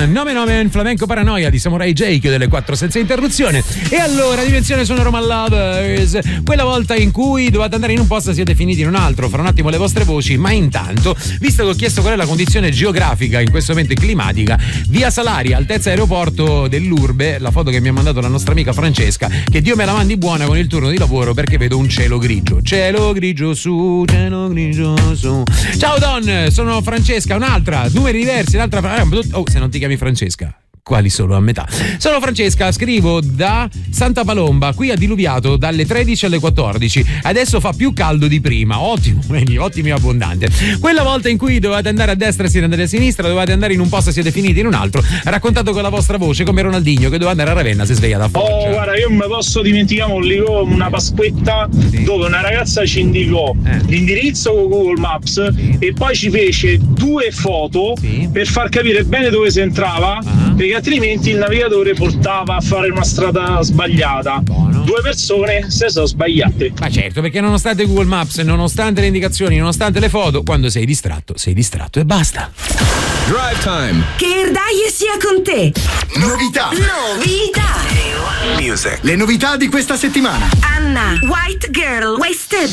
9 Flamenco Paranoia di Samurai J, delle 4 senza interruzione. E allora, dimensione sonoro My Lovers, quella volta in cui dovete andare in un posto siete finiti in un altro. Fra un attimo le vostre voci, ma intanto, visto che ho chiesto qual è la condizione geografica in questo momento climatica, via Salaria, altezza aeroporto dell'Urbe, la foto che mi ha mandato la nostra amica Francesca, che Dio me la mandi buona con il turno di lavoro, perché vedo un cielo grigio su. Ciao Don, sono Francesca, un'altra, numeri diversi, l'altra. Oh, se non ti chiami Francesca, quali solo a metà. Sono Francesca, scrivo da Santa Palomba, qui ha diluviato dalle 13 alle 14, adesso fa più caldo di prima. Ottimo, ottimo e abbondante. Quella volta in cui dovevate andare a destra e siete andati a sinistra, dovevate andare in un posto e siete finiti in un altro, raccontato con la vostra voce come Ronaldinho che doveva andare a Ravenna, si è svegliato a Foggia. Oh, guarda, io mi posso dimenticare una Pasquetta, sì, dove una ragazza ci indicò l'indirizzo con Google Maps, sì, e poi ci fece 2 foto, sì, per far capire bene dove si entrava, perché altrimenti il navigatore portava a fare una strada sbagliata. Buono. 2 persone si sono sbagliate. Ma certo, perché nonostante Google Maps, nonostante le indicazioni, nonostante le foto, quando sei distratto e basta. Drive Time. Che Erdaie sia con te. Novità. Music. Le novità di questa settimana. Anna, White Girl, Wasted.